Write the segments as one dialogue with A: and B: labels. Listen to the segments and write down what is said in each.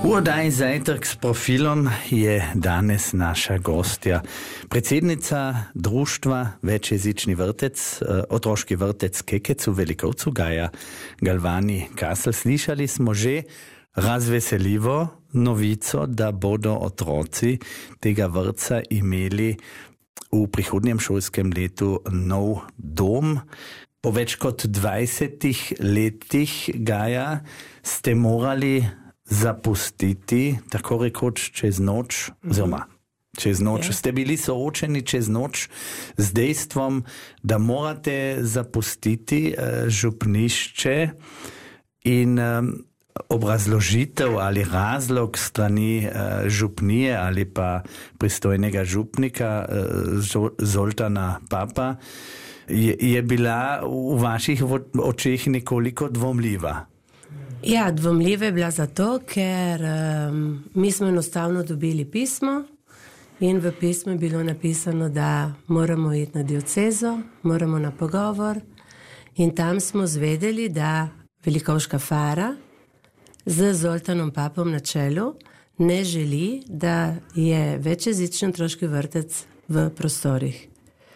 A: V oddaji Zajtrk s profilom je danes naša gostja, predsednica društva Večjezični vrtec, otroški vrtec Kekec v Velikovcu, Gaja Galvani Kasl. Slišali smo že razveseljivo novico, da bodo otroci tega vrtca imeli v prihodnjem šolskem letu nov dom. Po več kot 20 letih, Gaja, ste morali zapustiti, tako rekoč čez noč, oziroma čez noč. Ste bili soočeni čez noč z dejstvom, da morate zapustiti župnišče in obrazložitev ali razlog strani župnije ali pa pristojnega župnika Zoltana Papa je bila v vaših očeh nekoliko dvomljiva.
B: Ja, dvomljiva je bila zato, ker mi smo enostavno dobili pismo in v pismu je bilo napisano, da moramo iti na diocezo, moramo na pogovor in tam smo zvedeli, da Velikovška fara z Zoltanom Papom na čelu ne želi, da je večjezični otroški vrtec v prostorih.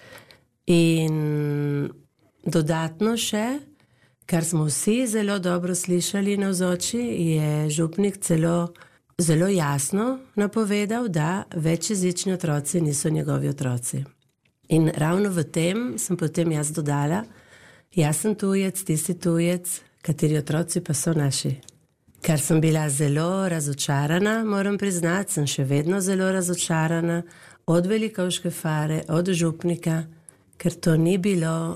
B: In dodatno še, kar smo vsi zelo dobro slišali navzoči, je župnik zelo jasno napovedal, da večjezični otroci niso njegovi otroci. In ravno v tem sem potem jaz dodala, jaz sem tujec, ti si tujec, kateri otroci pa so naši. Ker sem bila zelo razočarana, moram priznati, sem še vedno zelo razočarana od Velikovške fare, od župnika, ker to ni bilo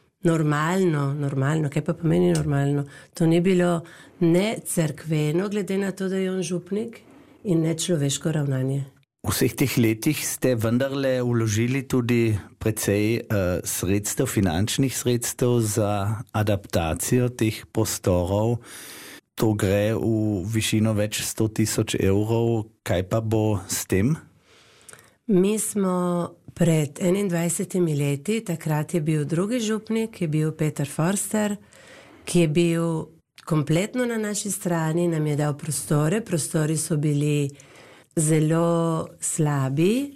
B: normalno, kaj pa pomeni normalno? To ni bilo ne cerkveno, glede na to, da je on župnik, in ne človeško ravnanje.
A: V vseh teh letih ste vendarle vložili tudi precej sredstev, finančnih sredstev za adaptacijo teh prostorov. To gre v višino več 100 000 evrov. Kaj pa bo s tem?
B: Mi smo pred 21 leti, takrat je bil drugi župnik, je bil Peter Forster, ki je bil kompletno na naši strani, nam je dal prostore. Prostori so bili zelo slabi,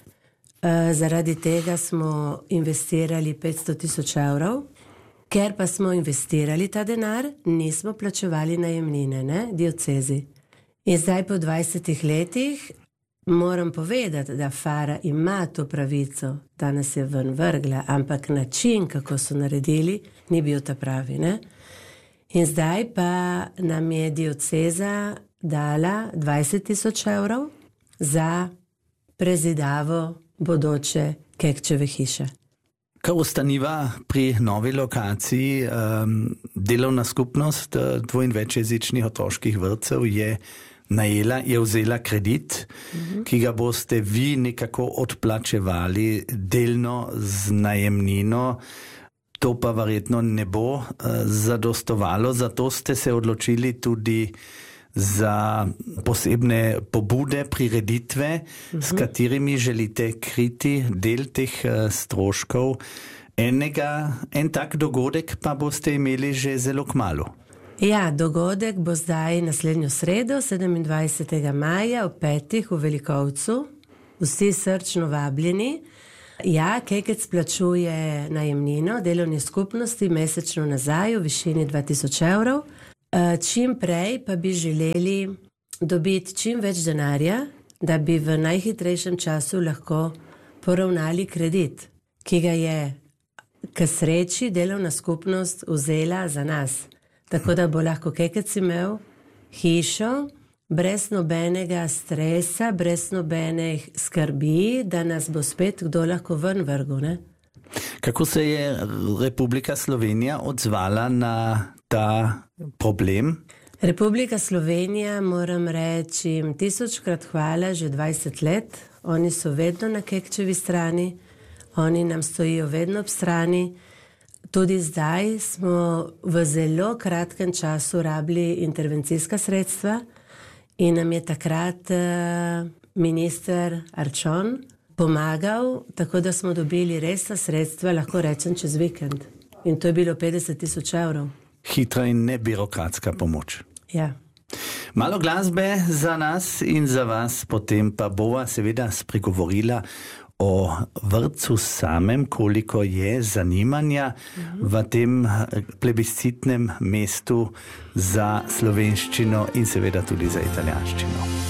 B: zaradi tega smo investirali 500 000 evrov. Ker pa smo investirali ta denar, nismo plačevali najemnine, ne, diocezi. In zdaj po 20 letih moram povedati, da fara ima to pravico, da nas je ven vrgla, ampak način, kako so naredili, ni bil ta pravi, ne. In zdaj pa nam je dioceza dala 20 000 evrov za prezidavo bodoče Kekčeve hiše.
A: Ko ostaniva pri novi lokaciji, delovna skupnost dvo- in večjezičnih otroških vrtcev je vzela kredit, ki ga boste vi nekako odplačevali delno z najemnino. To pa verjetno ne bo zadostovalo, zato ste se odločili tudi za posebne pobude, prireditve, s katerimi želite kriti del teh stroškov. En tak dogodek pa boste imeli že zelo kmalu.
B: Ja, dogodek bo zdaj naslednjo sredo, 27. maja ob 5. v Velikovcu. Vsi srčno vabljeni. Ja, Kekec plačuje najemnino delovni skupnosti mesečno nazaj v višini 2000 evrov. Čim prej pa bi želeli dobiti čim več denarja, da bi v najhitrejšem času lahko poravnali kredit, ki ga je k sreči delovna skupnost vzela za nas. Tako da bo lahko Kekec imel hišo brez nobenega stresa, brez nobenih skrbi, da nas bo spet kdo lahko ven vrgel, ne?
A: Kako se je Republika Slovenija odzvala na ta problem?
B: Republika Slovenija, moram reči, jim 1000-krat hvala, že 20 let. Oni so vedno na Kekčevi strani, oni nam stojijo vedno ob strani. Tudi zdaj smo v zelo kratkem času rabili intervencijska sredstva in nam je takrat minister Arčon pomagal, tako da smo dobili resna sredstva, lahko rečem, čez vikend. In to je bilo 50 000 evrov.
A: Hitra in nebirokratska pomoč.
B: Ja.
A: Malo glasbe za nas in za vas, potem pa bova seveda spregovorila o vrtcu samem, koliko je zanimanja v tem plebiscitnem mestu za slovenščino in seveda tudi za italijanščino.